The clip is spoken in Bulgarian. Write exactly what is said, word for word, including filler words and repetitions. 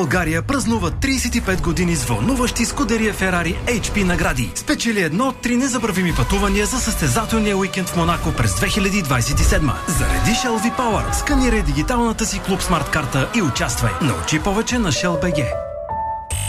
България празнува трийсет и пет години с вълнуващи Скудерия Ферари Ейч Пи награди. Спечели едно от три незабравими пътувания за състезателния уикенд в Монако през две хиляди двадесет и седма. Зареди Shell V-Power, сканирай дигиталната си Клуб Смарт карта и участвай. Научи повече на Shell точка би джи.